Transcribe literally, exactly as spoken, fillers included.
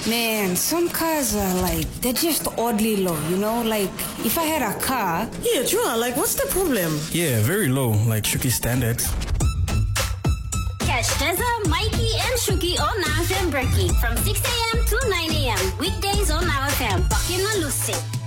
Man, some cars are like, they're just oddly low, you know? Like, if I had a car... Yeah, true. Like, what's the problem? Yeah, very low, like Shuki standards. Catch Teza, Mikey, and Shuki on Now F M Breaky from six a.m. to nine a.m. Weekdays on Now F M. Back in Lucy.